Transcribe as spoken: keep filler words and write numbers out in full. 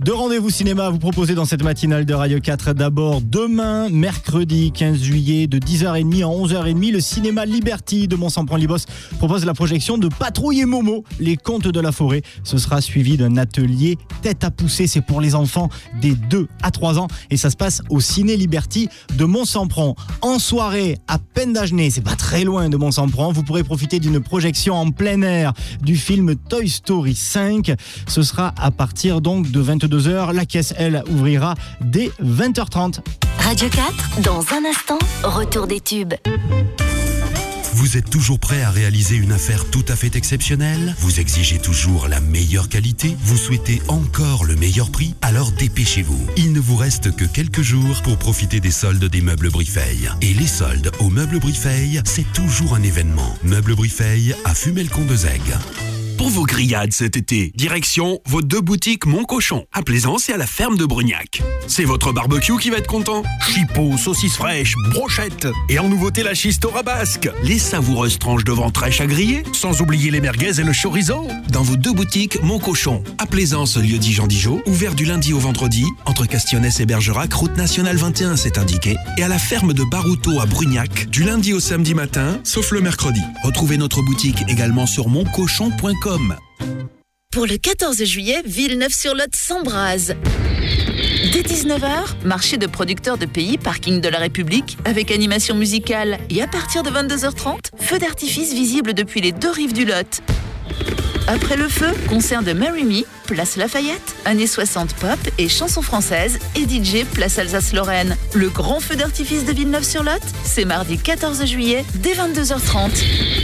Deux rendez-vous cinéma à vous proposer dans cette matinale de Radio quatre. D'abord, demain, mercredi quinze juillet, de dix heures trente à onze heures trente, le cinéma Liberty de Mont-Saint-Bron-Libos propose la projection de Patrouille et Momo, les contes de la forêt. Ce sera suivi d'un atelier tête à pousser. C'est pour les enfants des deux à trois ans et ça se passe au Ciné Liberty de Mont-Saint-Bron. En soirée, à Pendagenet, c'est pas très loin de Mont-Saint-Bron, vous pourrez profiter d'une projection en plein air du film Toy Story cinq. Ce sera à partir donc de vingt-deux heures. La caisse, elle, ouvrira dès vingt heures trente. Radio quatre, dans un instant, retour des tubes. Vous êtes toujours prêt à réaliser une affaire tout à fait exceptionnelle? Vous exigez toujours la meilleure qualité? Vous souhaitez encore le meilleur prix? Alors dépêchez-vous. Il ne vous reste que quelques jours pour profiter des soldes des Meubles Brifeil. Et les soldes aux Meubles Brifeil, c'est toujours un événement. Meubles Brifeil à Fumel-Condezègue. Pour vos grillades cet été, direction vos deux boutiques Mon Cochon, à Plaisance et à la ferme de Brugnac. C'est votre barbecue qui va être content. Chipots, saucisses fraîches, brochettes et en nouveauté la chistora basque. Les savoureuses tranches de ventrèche à griller, sans oublier les merguez et le chorizo. Dans vos deux boutiques Mon Cochon, à Plaisance, lieu-dit Jean Dijon, ouvert du lundi au vendredi, entre Castillonnès et Bergerac, route nationale vingt et un, c'est indiqué, et à la ferme de Barouto à Brugnac, du lundi au samedi matin, sauf le mercredi. Retrouvez notre boutique également sur mon cochon point com. Pour le quatorze juillet, Villeneuve-sur-Lot s'embrase. Dès dix-neuf heures, marché de producteurs de pays, parking de la République, avec animation musicale. Et à partir de vingt-deux heures trente, feu d'artifice visible depuis les deux rives du Lot. Après le feu, concert de Marry Me, place Lafayette, années soixante pop et chansons françaises, et D J place Alsace-Lorraine. Le grand feu d'artifice de Villeneuve-sur-Lot, c'est mardi quatorze juillet, dès vingt-deux heures trente.